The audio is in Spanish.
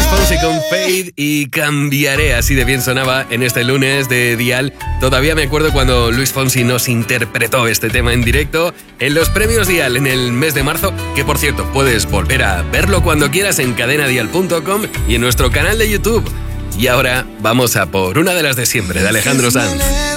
Fonsi con Fade y Cambiaré, así de bien sonaba en este lunes de Dial. Todavía me acuerdo cuando Luis Fonsi nos interpretó este tema en directo en los premios Dial en el mes de marzo, que por cierto puedes volver a verlo cuando quieras en cadenadial.com y en nuestro canal de YouTube. Y ahora vamos a por una de las de siempre, de Alejandro Sanz.